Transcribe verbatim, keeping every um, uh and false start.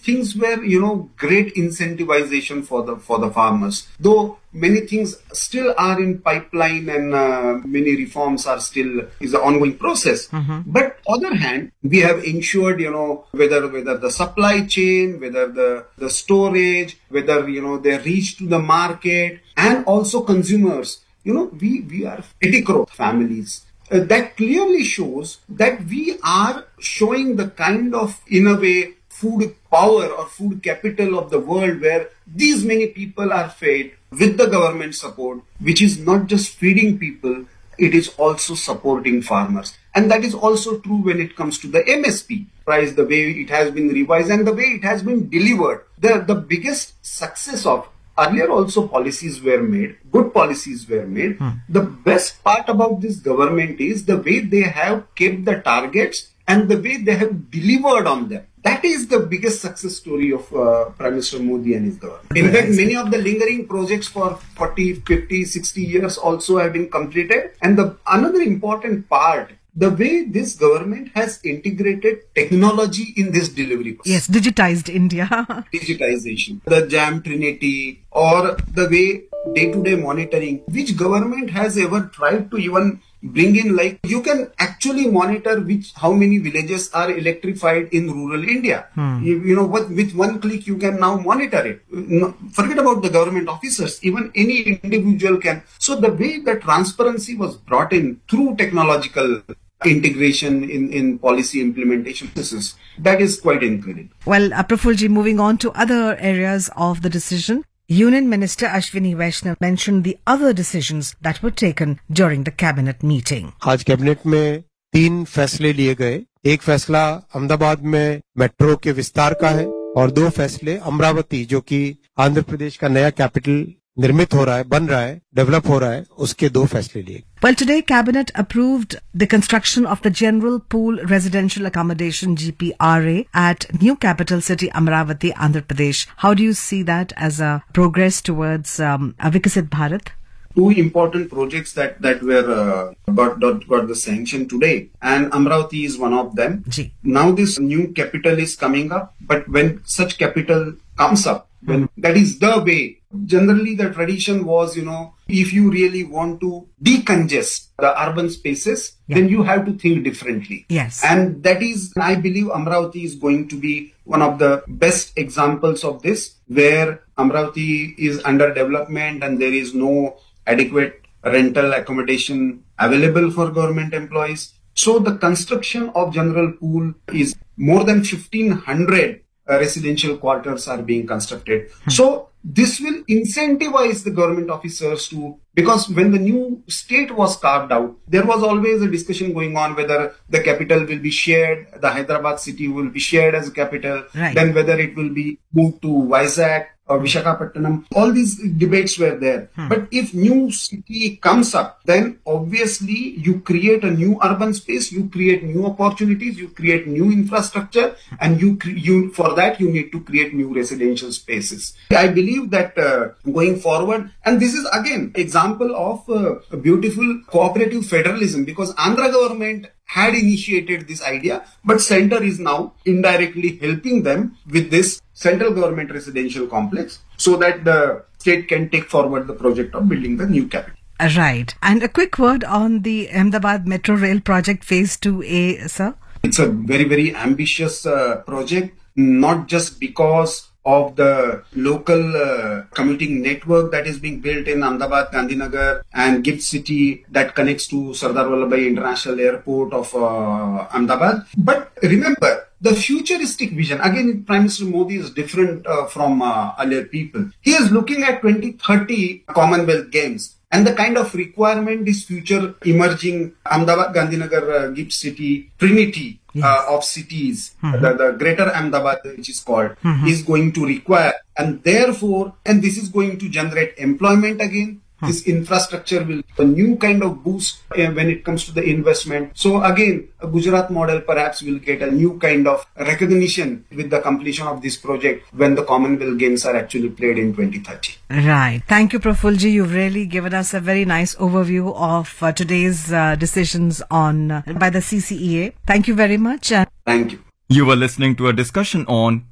things were, you know, great incentivization for the for the farmers. Though many things still are in pipeline and uh, many reforms are still is an ongoing process. Mm-hmm. But on the other hand, we have ensured, you know, whether whether the supply chain, whether the, the storage, whether, you know, they reach to the market and also consumers. You know, we, we are petty crop families. Uh, that clearly shows that we are showing the kind of, in a way, food power or food capital of the world where these many people are fed with the government support, which is not just feeding people, it is also supporting farmers. And that is also true when it comes to the M S P price, the way it has been revised and the way it has been delivered. The, the biggest success of earlier also policies were made, good policies were made. Hmm. The best part about this government is the way they have kept the targets and the way they have delivered on them. That is the biggest success story of uh, Prime Minister Modi and his government. In fact, many of the lingering projects for forty, fifty, sixty years also have been completed. And the another important part, the way this government has integrated technology in this delivery process. Yes, digitized India. Digitization, the JAM Trinity, or the way day-to-day monitoring, which government has ever tried to even bring in, like you can actually monitor which how many villages are electrified in rural India. Hmm. You, you know what, with one click you can now monitor it. No, forget about the government officers, even any individual can. So the way the transparency was brought in through technological integration in, in policy implementation process, that is quite incredible. Well, uh, Prafulji, moving on to other areas of the decision. Union Minister Ashwini Vaishnaw mentioned the other decisions that were taken during the cabinet meeting. आज cabinet में तीन फैसले लिए गए. एक फैसला अहमदाबाद में metro के विस्तार का है और दो फैसले अमरावती, जो कि आंध्र प्रदेश का नया कैपिटल निर्मित हो रहा है, बन रहा है, डेवलप हो रहा है, उसके दो फैसले लिए. Well, today Cabinet approved the construction of the General Pool Residential Accommodation G P R A at new capital city Amravati, Andhra Pradesh. How do you see that as a progress towards um, a Vikasit Bharat? Two important projects that, that were uh, got, got, got the sanction today, and Amravati is one of them. Gee. Now this new capital is coming up, but when such capital comes up, when mm. that is the way. Generally, the tradition was, you know, if you really want to decongest the urban spaces, yeah. then you have to think differently. Yes. And that is, I believe Amravati is going to be one of the best examples of this, where Amravati is under development and there is no adequate rental accommodation available for government employees. So the construction of General Pool is more than fifteen hundred uh, residential quarters are being constructed. Hmm. So this will incentivize the government officers to, because when the new state was carved out, there was always a discussion going on whether the capital will be shared, the Hyderabad city will be shared as a capital, right. then whether it will be moved to Vizag or Visakhapatnam. All these debates were there. Hmm. But if new city comes up, then obviously you create a new urban space, you create new opportunities, you create new infrastructure, and you, you for that you need to create new residential spaces. I believe that uh, going forward, and this is again example of uh, a beautiful cooperative federalism, because Andhra government had initiated this idea, but center is now indirectly helping them with this central government residential complex so that the state can take forward the project of building the new capital. Right. And a quick word on the Ahmedabad Metro Rail project phase two A, sir. It's a very, very ambitious uh, project, not just because of the local uh, commuting network that is being built in Ahmedabad, Gandhinagar and Gift City that connects to Sardar Vallabhbhai International Airport of uh, Ahmedabad. But remember, the futuristic vision, again, Prime Minister Modi is different uh, from uh, earlier people. He is looking at twenty thirty Commonwealth Games. And the kind of requirement this future emerging Ahmedabad, Gandhinagar, uh, Gift City, Trinity yes. uh, of cities, mm-hmm. the, the greater Ahmedabad, which is called, mm-hmm. is going to require. And therefore, and this is going to generate employment again. Hmm. This infrastructure will a new kind of boost uh, when it comes to the investment. So again, a Gujarat model perhaps will get a new kind of recognition with the completion of this project when the Commonwealth Games are actually played in twenty thirty. Right. Thank you, Prafulji. You've really given us a very nice overview of uh, today's uh, decisions on uh, by the C C E A. Thank you very much. Uh, Thank you. You were listening to a discussion on